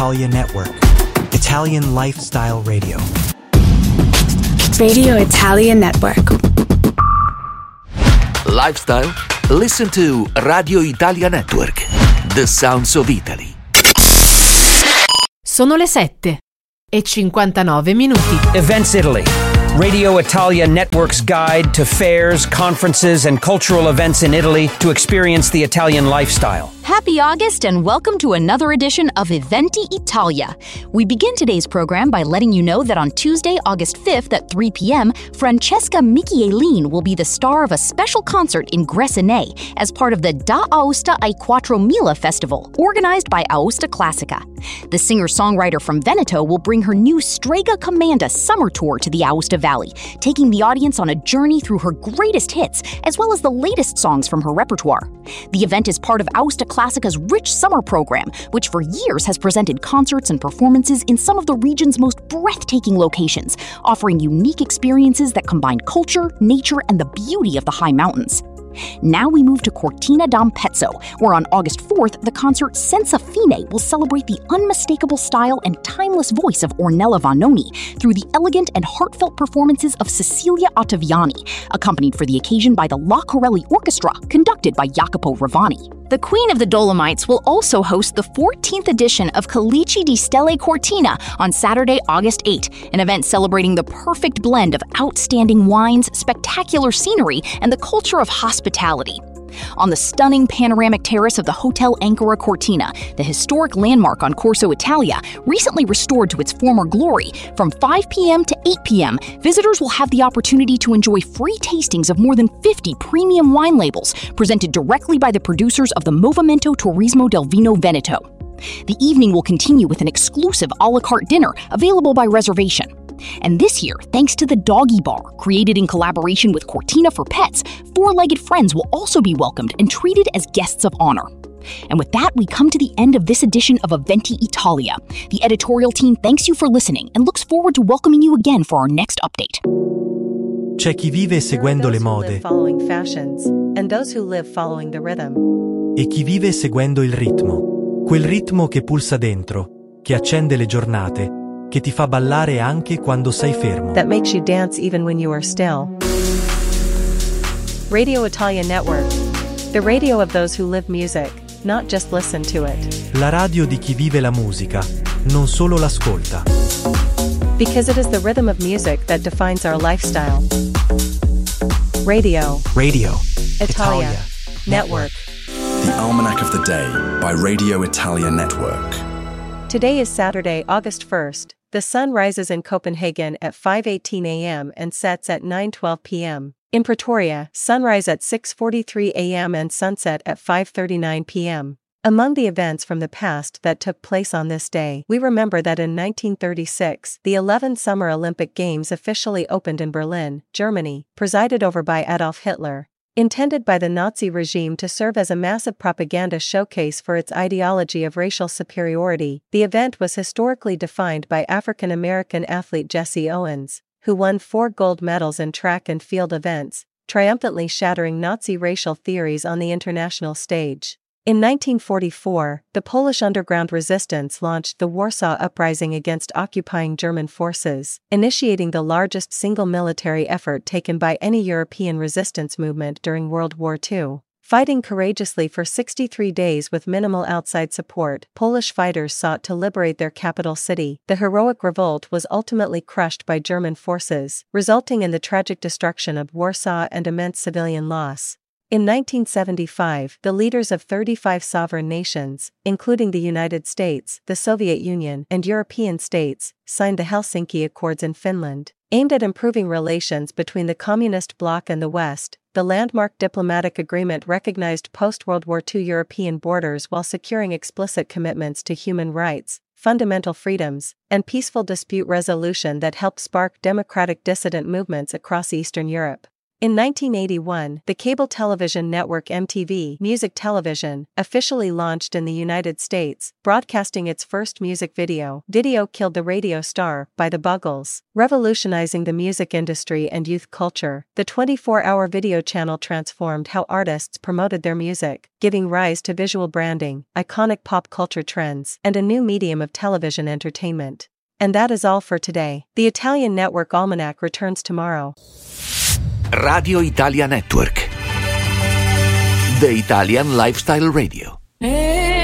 Italia Network. Italian Lifestyle Radio. Radio Italia Network. Lifestyle? Listen to Radio Italia Network. The Sounds of Italy. Sono le 7:59. Events Italy. Radio Italia Network's guide to fairs, conferences, and cultural events in Italy to experience the Italian lifestyle. Happy August and welcome to another edition of Eventi Italia. We begin today's program by letting you know that on Tuesday, August 5th at 3 p.m., Francesca Michielin will be the star of a special concert in Gressanè as part of the Da Aosta ai 4000 Festival, organized by Aosta Classica. The singer-songwriter from Veneto will bring her new Strega Commanda summer tour to the Aosta Valley, taking the audience on a journey through her greatest hits, as well as the latest songs from her repertoire. The event is part of Aosta Classica's rich summer program, which for years has presented concerts and performances in some of the region's most breathtaking locations, offering unique experiences that combine culture, nature, and the beauty of the high mountains. Now we move to Cortina d'Ampezzo, where on August 4th, the concert Senza Fine will celebrate the unmistakable style and timeless voice of Ornella Vanoni through the elegant and heartfelt performances of Cecilia Ottaviani, accompanied for the occasion by the La Corelli Orchestra, conducted by Jacopo Ravani. The Queen of the Dolomites will also host the 14th edition of Calici di Stelle Cortina on Saturday, August 8, an event celebrating the perfect blend of outstanding wines, spectacular scenery, and the culture of hospitality. On the stunning panoramic terrace of the Hotel Ancora Cortina, the historic landmark on Corso Italia, recently restored to its former glory, from 5 p.m. to 8 p.m., visitors will have the opportunity to enjoy free tastings of more than 50 premium wine labels presented directly by the producers of the Movimento Turismo del Vino Veneto. The evening will continue with an exclusive a la carte dinner available by reservation. And this year, thanks to the Doggy Bar, created in collaboration with Cortina for Pets, four-legged friends will also be welcomed and treated as guests of honor. And with that, we come to the end of this edition of Eventi Italia. The editorial team thanks you for listening and looks forward to welcoming you again for our next update. C'è chi vive seguendo le mode following fashions, and those who live following the rhythm. e chi vive seguendo il ritmo. Quel ritmo che pulsa dentro, che accende le giornate, che ti fa ballare anche quando sei fermo. That makes you dance even when you are still. Radio Italia Network. The radio of those who live music, not just listen to it. La radio di chi vive la musica, non solo l'ascolta. Because it is the rhythm of music that defines our lifestyle. Radio Italia Network. The Almanac of the Day by Radio Italia Network. Today is Saturday, August 1st. The sun rises in Copenhagen at 5:18 a.m. and sets at 9:12 p.m. In Pretoria, sunrise at 6:43 a.m. and sunset at 5:39 p.m. Among the events from the past that took place on this day, we remember that in 1936, the 11 Summer Olympic Games officially opened in Berlin, Germany, presided over by Adolf Hitler. Intended by the Nazi regime to serve as a massive propaganda showcase for its ideology of racial superiority, the event was historically defined by African-American athlete Jesse Owens, who won 4 gold medals in track and field events, triumphantly shattering Nazi racial theories on the international stage. In 1944, the Polish underground resistance launched the Warsaw Uprising against occupying German forces, initiating the largest single military effort taken by any European resistance movement during World War II. Fighting courageously for 63 days with minimal outside support, Polish fighters sought to liberate their capital city. The heroic revolt was ultimately crushed by German forces, resulting in the tragic destruction of Warsaw and immense civilian loss. In 1975, the leaders of 35 sovereign nations, including the United States, the Soviet Union, and European states, signed the Helsinki Accords in Finland. Aimed at improving relations between the Communist bloc and the West, the landmark diplomatic agreement recognized post-World War II European borders while securing explicit commitments to human rights, fundamental freedoms, and peaceful dispute resolution that helped spark democratic dissident movements across Eastern Europe. In 1981, the cable television network MTV Music Television officially launched in the United States, broadcasting its first music video, Video Killed the Radio Star, by the Buggles. Revolutionizing the music industry and youth culture, the 24-hour video channel transformed how artists promoted their music, giving rise to visual branding, iconic pop culture trends, and a new medium of television entertainment. And that is all for today. The Italian Network Almanac returns tomorrow. Radio Italia Network. The Italian Lifestyle Radio.